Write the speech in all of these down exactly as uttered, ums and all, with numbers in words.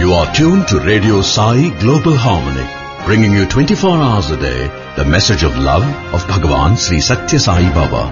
You are tuned to Radio Sai Global Harmony, bringing you twenty-four hours a day the message of love of Bhagavan Sri Satya Sai Baba.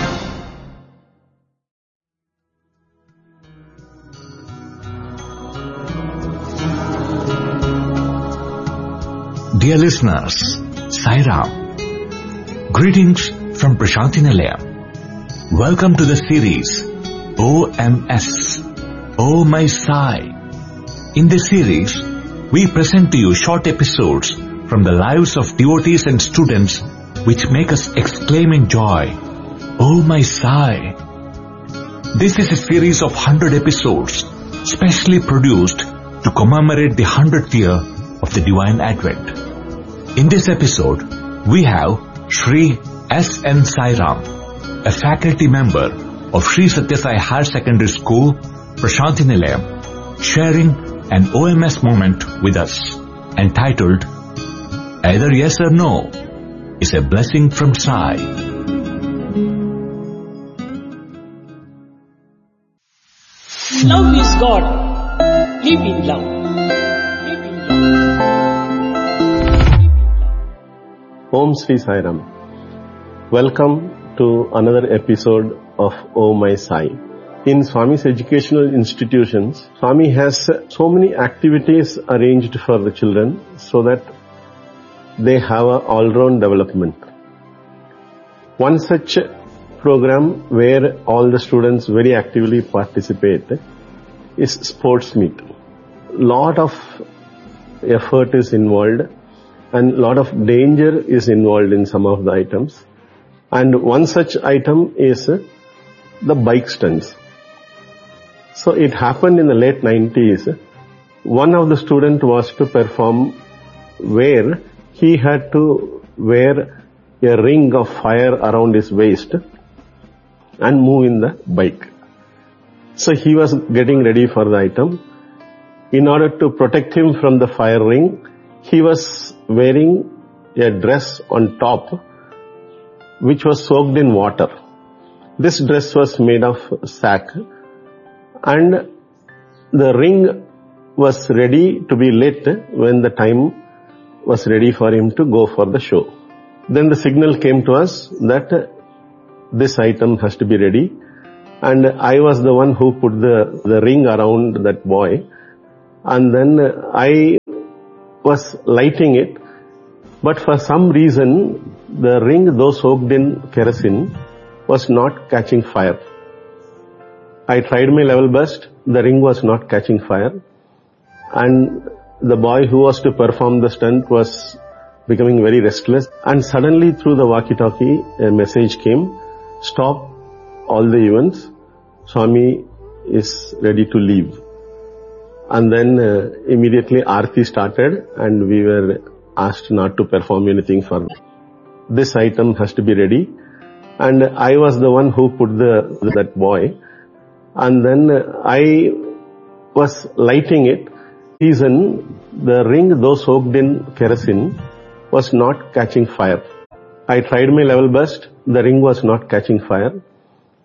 Dear listeners, Sai Ram. Greetings from Prashanthi Nilayam. Welcome to the series O M S, Oh My Sai. In this series, we present to you short episodes from the lives of devotees and students which make us exclaim in joy, Oh My Sai. This is a series of one hundred episodes specially produced to commemorate the one hundredth year of the Divine Advent. In this episode, we have Shri S N Sai Ram, a faculty member of Shri Satya Sai Higher Secondary School, Prashanthi Nilayam, sharing an O M S moment with us, entitled, Either Yes or No is a Blessing from Sai. Love is God. Live in love. Live in love. Om Sri Sai Ram. Welcome to another episode of Oh My Sai. In Swami's educational institutions, Swami has so many activities arranged for the children so that they have an all-round development. One such program where all the students very actively participate is sports meet. Lot of effort is involved and lot of danger is involved in some of the items. And one such item is the bike stunts. So it happened in the late nineties. One of the students was to perform where he had to wear a ring of fire around his waist and move in the bike. So he was getting ready for the item. In order to protect him from the fire ring, he was wearing a dress on top which was soaked in water. This dress was made of sack and the ring was ready to be lit when the time was ready for him to go for the show. Then the signal came to us that this item has to be ready, and I was the one who put the, the ring around that boy, and then I was lighting it, but for some reason the ring, though soaked in kerosene, was not catching fire. I tried my level best, the ring was not catching fire, and the boy who was to perform the stunt was becoming very restless, and suddenly through the walkie-talkie a message came, stop all the events, Swami is ready to leave. And then uh, immediately Aarti started and we were asked not to perform anything further. This item has to be ready, and I was the one who put the that boy, and then I was lighting it. Reason, the ring, though soaked in kerosene, was not catching fire. I tried my level best, the ring was not catching fire,